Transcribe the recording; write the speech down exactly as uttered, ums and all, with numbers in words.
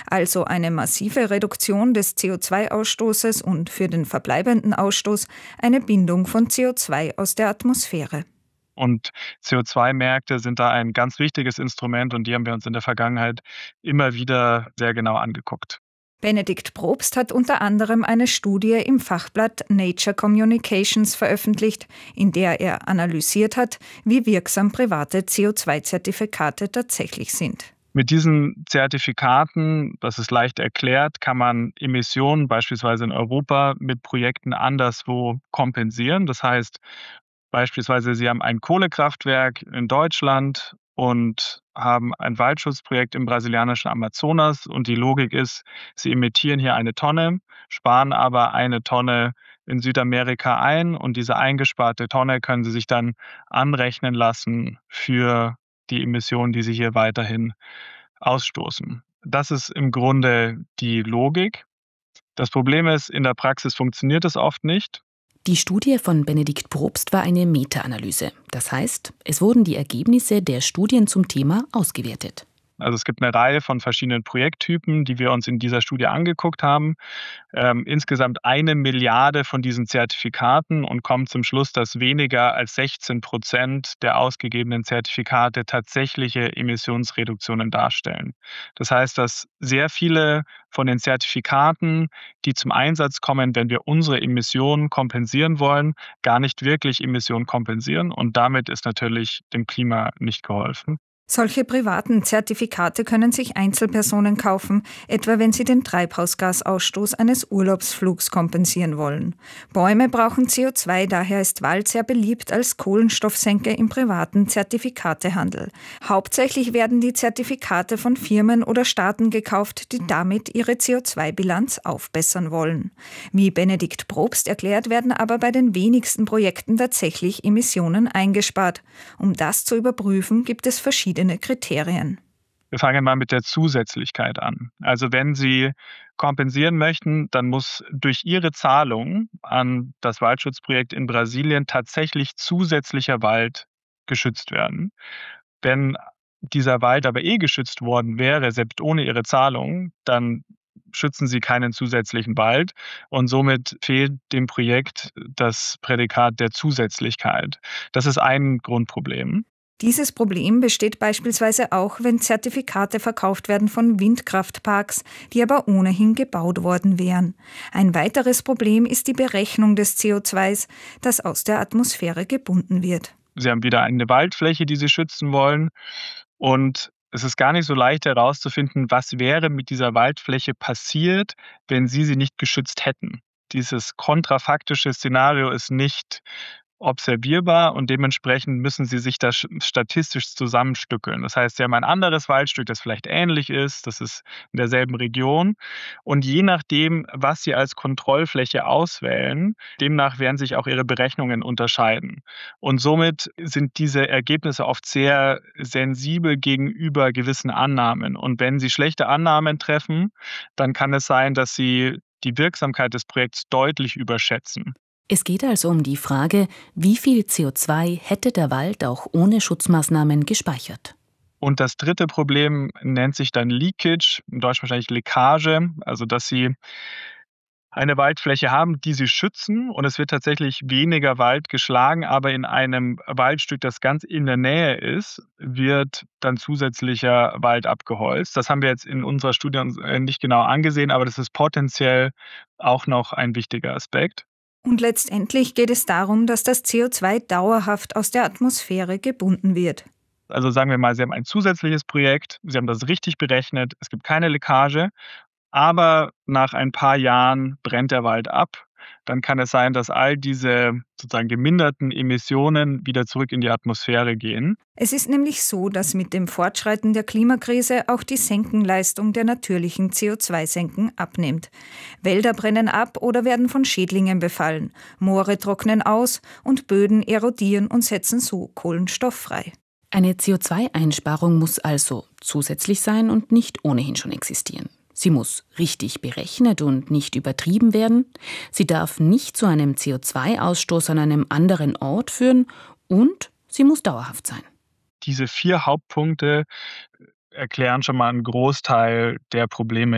also eine massive Reduktion des C O zwei Ausstoßes und für den verbleibenden Ausstoß eine Bindung von C O zwei aus der Atmosphäre. Und C O zwei Märkte sind da ein ganz wichtiges Instrument und die haben wir uns in der Vergangenheit immer wieder sehr genau angeguckt. Benedikt Probst hat unter anderem eine Studie im Fachblatt Nature Communications veröffentlicht, in der er analysiert hat, wie wirksam private C O zwei Zertifikate tatsächlich sind. Mit diesen Zertifikaten, das ist leicht erklärt, kann man Emissionen beispielsweise in Europa mit Projekten anderswo kompensieren. Das heißt, beispielsweise Sie haben ein Kohlekraftwerk in Deutschland und haben ein Waldschutzprojekt im brasilianischen Amazonas und die Logik ist, Sie emittieren hier eine Tonne, sparen aber eine Tonne in Südamerika ein und diese eingesparte Tonne können Sie sich dann anrechnen lassen für die Emissionen, die Sie hier weiterhin ausstoßen. Das ist im Grunde die Logik. Das Problem ist, in der Praxis funktioniert es oft nicht. Die Studie von Benedikt Probst war eine Meta-Analyse. Das heißt, es wurden die Ergebnisse der Studien zum Thema ausgewertet. Also es gibt eine Reihe von verschiedenen Projekttypen, die wir uns in dieser Studie angeguckt haben. Ähm, insgesamt eine Milliarde von diesen Zertifikaten und kommen zum Schluss, dass weniger als sechzehn Prozent der ausgegebenen Zertifikate tatsächliche Emissionsreduktionen darstellen. Das heißt, dass sehr viele von den Zertifikaten, die zum Einsatz kommen, wenn wir unsere Emissionen kompensieren wollen, gar nicht wirklich Emissionen kompensieren und damit ist natürlich dem Klima nicht geholfen. Solche privaten Zertifikate können sich Einzelpersonen kaufen, etwa wenn sie den Treibhausgasausstoß eines Urlaubsflugs kompensieren wollen. Bäume brauchen C O zwei, daher ist Wald sehr beliebt als Kohlenstoffsenke im privaten Zertifikatehandel. Hauptsächlich werden die Zertifikate von Firmen oder Staaten gekauft, die damit ihre C O zwei Bilanz aufbessern wollen. Wie Benedikt Probst erklärt, werden aber bei den wenigsten Projekten tatsächlich Emissionen eingespart. Um das zu überprüfen, gibt es verschiedene Kriterien. Wir fangen mal mit der Zusätzlichkeit an. Also wenn Sie kompensieren möchten, dann muss durch Ihre Zahlung an das Waldschutzprojekt in Brasilien tatsächlich zusätzlicher Wald geschützt werden. Wenn dieser Wald aber eh geschützt worden wäre, selbst ohne Ihre Zahlung, dann schützen Sie keinen zusätzlichen Wald und somit fehlt dem Projekt das Prädikat der Zusätzlichkeit. Das ist ein Grundproblem. Dieses Problem besteht beispielsweise auch, wenn Zertifikate verkauft werden von Windkraftparks, die aber ohnehin gebaut worden wären. Ein weiteres Problem ist die Berechnung des C O zwei, das aus der Atmosphäre gebunden wird. Sie haben wieder eine Waldfläche, die Sie schützen wollen und es ist gar nicht so leicht herauszufinden, was wäre mit dieser Waldfläche passiert, wenn Sie sie nicht geschützt hätten. Dieses kontrafaktische Szenario ist nicht observierbar und dementsprechend müssen Sie sich das statistisch zusammenstückeln. Das heißt, Sie haben ein anderes Waldstück, das vielleicht ähnlich ist, das ist in derselben Region und je nachdem, was Sie als Kontrollfläche auswählen, demnach werden sich auch Ihre Berechnungen unterscheiden. Und somit sind diese Ergebnisse oft sehr sensibel gegenüber gewissen Annahmen. Und wenn Sie schlechte Annahmen treffen, dann kann es sein, dass Sie die Wirksamkeit des Projekts deutlich überschätzen. Es geht also um die Frage, wie viel C O zwei hätte der Wald auch ohne Schutzmaßnahmen gespeichert. Und das dritte Problem nennt sich dann Leakage, in Deutsch wahrscheinlich Leckage, also dass Sie eine Waldfläche haben, die Sie schützen und es wird tatsächlich weniger Wald geschlagen, aber in einem Waldstück, das ganz in der Nähe ist, wird dann zusätzlicher Wald abgeholzt. Das haben wir jetzt in unserer Studie uns nicht genau angesehen, aber das ist potenziell auch noch ein wichtiger Aspekt. Und letztendlich geht es darum, dass das C O zwei dauerhaft aus der Atmosphäre gebunden wird. Also sagen wir mal, Sie haben ein zusätzliches Projekt, Sie haben das richtig berechnet, es gibt keine Leckage, aber nach ein paar Jahren brennt der Wald ab. Dann kann es sein, dass all diese sozusagen geminderten Emissionen wieder zurück in die Atmosphäre gehen. Es ist nämlich so, dass mit dem Fortschreiten der Klimakrise auch die Senkenleistung der natürlichen C O zwei Senken abnimmt. Wälder brennen ab oder werden von Schädlingen befallen, Moore trocknen aus und Böden erodieren und setzen so Kohlenstoff frei. Eine C O zwei Einsparung muss also zusätzlich sein und nicht ohnehin schon existieren. Sie muss richtig berechnet und nicht übertrieben werden. Sie darf nicht zu einem C O zwei Ausstoß an einem anderen Ort führen und sie muss dauerhaft sein. Diese vier Hauptpunkte erklären schon mal einen Großteil der Probleme